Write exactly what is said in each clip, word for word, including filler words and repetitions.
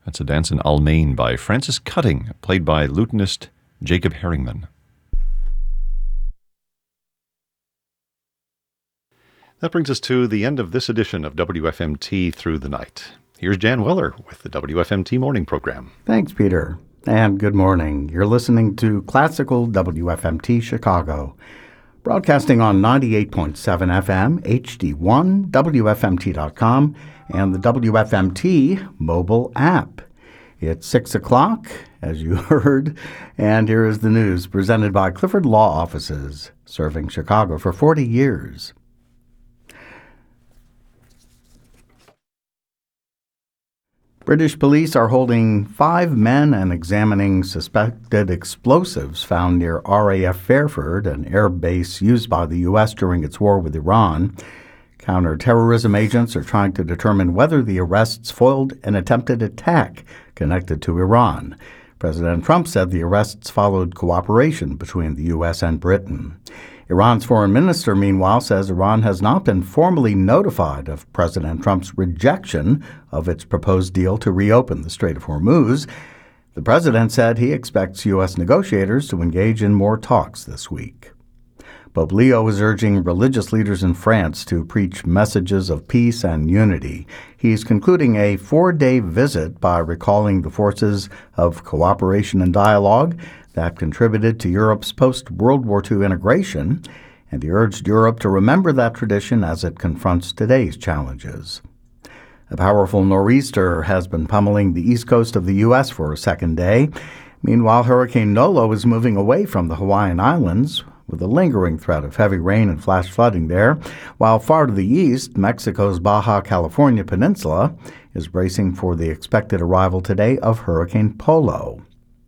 That's a dance in Almain by Francis Cutting, played by lutenist Jacob Herringman. That brings us to the end of this edition of W F M T Through the Night. Here's Jan Weller with the W F M T Morning Program. Thanks, Peter, and good morning. You're listening to Classical W F M T Chicago, broadcasting on ninety-eight point seven F M, H D one, W F M T dot com, and the W F M T mobile app. It's six o'clock, as you heard, and here is the news presented by Clifford Law Offices, serving Chicago for forty years. British police are holding five men and examining suspected explosives found near R A F Fairford, an air base used by the U S during its war with Iran. Counterterrorism agents are trying to determine whether the arrests foiled an attempted attack connected to Iran. President Trump said the arrests followed cooperation between the U S and Britain. Iran's foreign minister, meanwhile, says Iran has not been formally notified of President Trump's rejection of its proposed deal to reopen the Strait of Hormuz. The president said he expects U S negotiators to engage in more talks this week. Pope Leo is urging religious leaders in France to preach messages of peace and unity. He's concluding a four-day visit by recalling the forces of cooperation and dialogue that contributed to Europe's post-World War Two integration, and he urged Europe to remember that tradition as it confronts today's challenges. A powerful nor'easter has been pummeling the east coast of the U S for a second day. Meanwhile, Hurricane Nolo is moving away from the Hawaiian Islands, with a lingering threat of heavy rain and flash flooding there, while far to the east, Mexico's Baja California Peninsula is bracing for the expected arrival today of Hurricane Polo.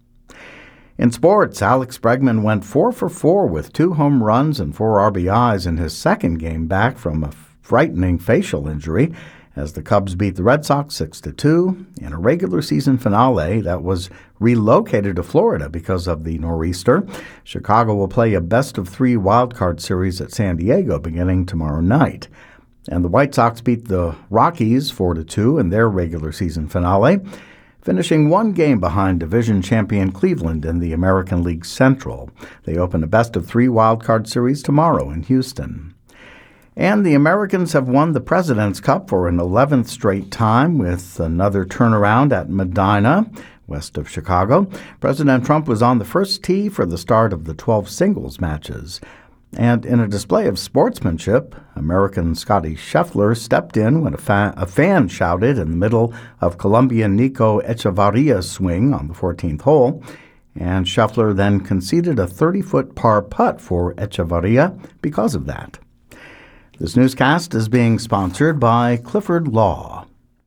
In sports, Alex Bregman went four for four with two home runs and four R B Is in his second game back from a frightening facial injury as the Cubs beat the Red Sox six to two in a regular season finale that was relocated to Florida because of the nor'easter. Chicago will play a best-of-three wildcard series at San Diego beginning tomorrow night. And the White Sox beat the Rockies four to two in their regular season finale, finishing one game behind division champion Cleveland in the American League Central. They open a best-of-three wildcard series tomorrow in Houston. And the Americans have won the President's Cup for an eleventh straight time with another turnaround at Medina, west of Chicago. President Trump was on the first tee for the start of the twelve singles matches. And in a display of sportsmanship, American Scotty Scheffler stepped in when a, fa- a fan shouted in the middle of Colombian Nico Echevarria's swing on the fourteenth hole, and Scheffler then conceded a thirty-foot par putt for Echevarria because of that. This newscast is being sponsored by Clifford Law.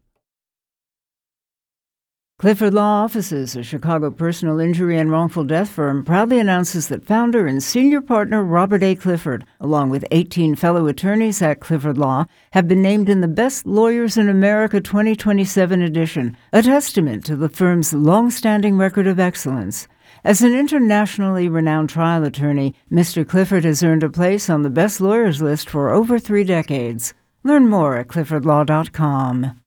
Clifford Law Offices, a Chicago personal injury and wrongful death firm, proudly announces that founder and senior partner Robert A. Clifford, along with eighteen fellow attorneys at Clifford Law, have been named in the Best Lawyers in America twenty twenty-seven edition, a testament to the firm's long-standing record of excellence. As an internationally renowned trial attorney, Mister Clifford has earned a place on the Best Lawyers list for over three decades. Learn more at clifford law dot com.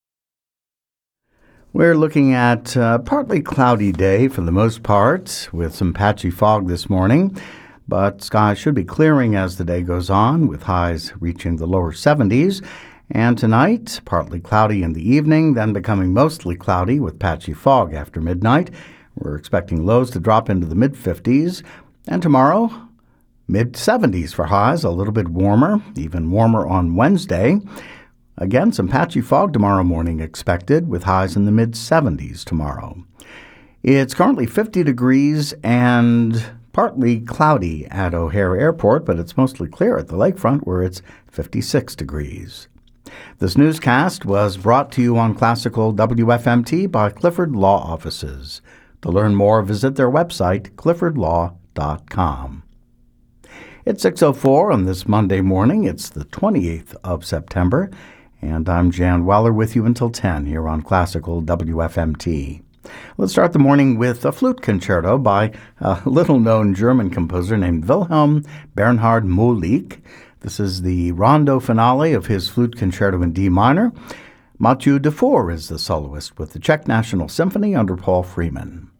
We're looking at a partly cloudy day for the most part, with some patchy fog this morning, but skies should be clearing as the day goes on, with highs reaching the lower seventies. And tonight, partly cloudy in the evening, then becoming mostly cloudy with patchy fog after midnight. We're expecting lows to drop into the mid-fifties. And tomorrow, mid-seventies for highs, a little bit warmer, even warmer on Wednesday. Again, some patchy fog tomorrow morning expected, with highs in the mid-seventies tomorrow. It's currently fifty degrees and partly cloudy at O'Hare Airport, but it's mostly clear at the lakefront where it's fifty-six degrees. This newscast was brought to you on Classical W F M T by Clifford Law Offices. To learn more, visit their website, clifford law dot com. It's six oh four on this Monday morning. It's the twenty-eighth of September, and I'm Jan Weller with you until ten here on Classical W F M T. Let's start the morning with a flute concerto by a little-known German composer named Wilhelm Bernhard Molig. This is the rondo finale of his flute concerto in D minor. Mathieu Dufour is the soloist with the Czech National Symphony under Paul Freeman.